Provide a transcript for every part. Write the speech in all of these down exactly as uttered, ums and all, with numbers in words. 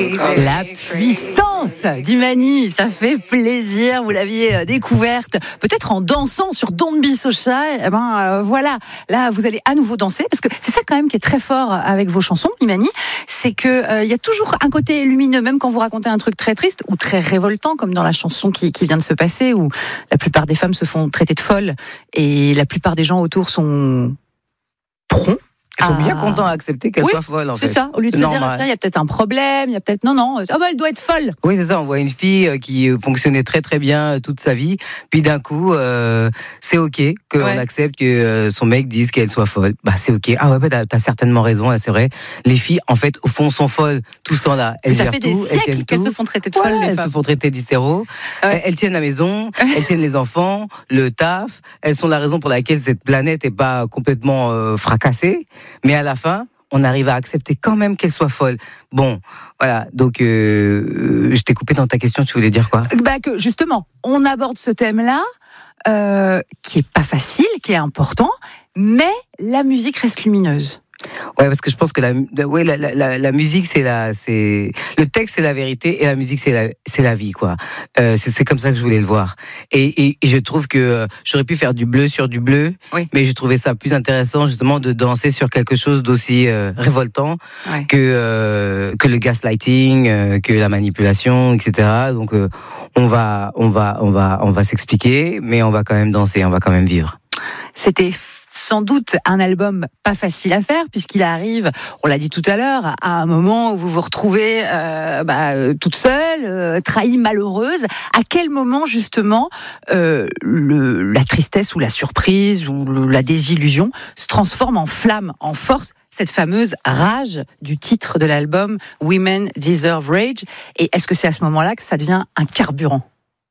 La puissance d'Imani, ça fait plaisir. Vous l'aviez découverte peut-être en dansant sur Don't Be So Shy. Eh ben euh, voilà, là vous allez à nouveau danser parce que c'est ça quand même qui est très fort avec vos chansons, Imani, c'est que il euh, y a toujours un côté lumineux, même quand vous racontez un truc très triste ou très révoltant, comme dans la chanson qui, qui vient de se passer, où la plupart des femmes se font traiter de folles et la plupart des gens autour sont prompts. Ils sont Ah. bien contents à accepter qu'elle oui, soit folle. En c'est fait. ça. Au lieu de c'est se normal. dire, tiens, il y a peut-être un problème, il y a peut-être. Non, non, oh, bah, elle doit être folle. Oui, c'est ça. On voit une fille qui fonctionnait très très bien toute sa vie, puis d'un coup, euh, c'est ok qu'on Ouais. accepte que euh, son mec dise qu'elle soit folle. Bah c'est ok. Ah ouais, bah, t'as, t'as certainement raison. C'est vrai. Les filles, en fait, au fond, sont folles tout ce temps-là. Elles Ça gèrent fait des tout, elles siècles tiennent qu'elles tout. se font traiter de Voilà, folles, les elles femmes. se font traiter d'hystéro. Ouais. Elles, elles tiennent la maison, elles tiennent les enfants, le taf. Elles sont la raison pour laquelle cette planète est pas complètement euh, fracassée. Mais à la fin, on arrive à accepter quand même qu'elle soit folle. Bon, voilà. Donc, euh, je t'ai coupé dans ta question. Tu voulais dire quoi ? Bah que justement, on aborde ce thème-là, euh, qui est pas facile, qui est important, mais la musique reste lumineuse. Ouais, parce que je pense que la, la, ouais, la, la, la musique, c'est la, c'est le texte, c'est la vérité, et la musique, c'est la, c'est la vie, quoi. Euh, c'est, c'est comme ça que je voulais le voir. Et, et, et je trouve que euh, j'aurais pu faire du bleu sur du bleu, Oui. mais j'ai trouvé ça plus intéressant justement de danser sur quelque chose d'aussi euh, révoltant Ouais. que euh, que le gaslighting, euh, que la manipulation, et cetera. Donc euh, on va, on va, on va, on va s'expliquer, mais on va quand même danser, on va quand même vivre. C'était sans doute un album pas facile à faire puisqu'il arrive, on l'a dit tout à l'heure, à un moment où vous vous retrouvez euh, bah, euh, toute seule, euh, trahie, malheureuse. À quel moment justement euh, le, la tristesse ou la surprise ou le, la désillusion se transforme en flamme, en force, cette fameuse rage du titre de l'album Women Deserve Rage. Et est-ce que c'est à ce moment-là que ça devient un carburant ?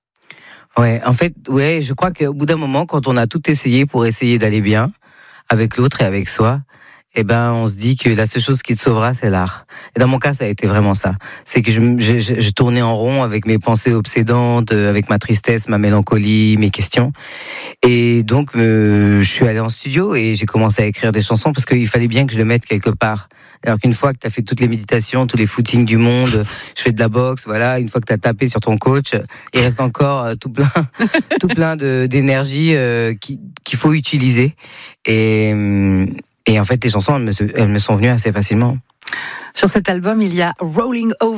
Ouais, en fait, ouais, je crois qu'au bout d'un moment, quand on a tout essayé pour essayer d'aller bien avec l'autre et avec soi, eh ben, on se dit que la seule chose qui te sauvera, c'est l'art. Et dans mon cas, ça a été vraiment ça. C'est que je, je, je, je tournais en rond avec mes pensées obsédantes, avec ma tristesse, ma mélancolie, mes questions. Et donc, euh, je suis allé en studio et j'ai commencé à écrire des chansons parce qu'il fallait bien que je le mette quelque part. Alors qu'une fois que tu as fait toutes les méditations, tous les footings du monde, je fais de la boxe, voilà, une fois que tu as tapé sur ton coach, il reste encore euh, tout plein, tout plein de, d'énergie euh, qui, qu'il faut utiliser. Et, et en fait, les chansons, elles me, elles me sont venues assez facilement. Sur cet album, il y a Rolling Over